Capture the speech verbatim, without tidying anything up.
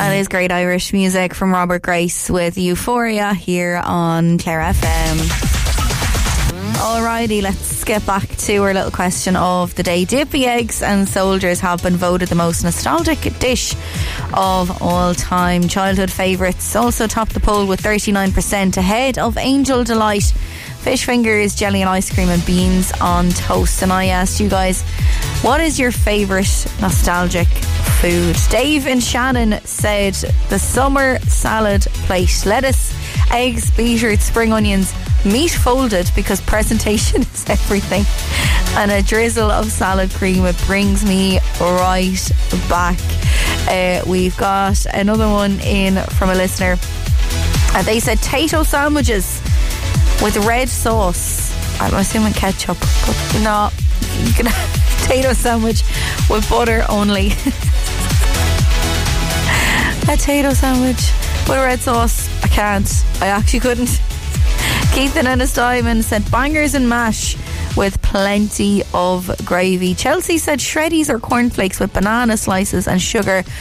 That is great Irish music from Robert Grace with Euphoria here on Clare F M. Alrighty, let's get back to our little question of the day. Dippy eggs and soldiers have been voted the most nostalgic dish of all time. Childhood favourites also topped the poll with thirty-nine percent, ahead of Angel Delight, fish fingers, jelly and ice cream, and beans on toast. And I asked you guys, what is your favourite nostalgic food? Dave in Shannon said the summer salad plate. Lettuce, eggs, beetroot, spring onions, meat folded because presentation is everything, and a drizzle of salad cream. It brings me right back. Uh, we've got another one in from a listener, and they said tato sandwiches with red sauce. I'm assuming ketchup, but no, you can have potato sandwich with butter only. A potato sandwich with red sauce, I can't. I actually couldn't. Keith and Ennis Diamond said bangers and mash with plenty of gravy. Chelsea said shreddies or cornflakes with banana slices and sugar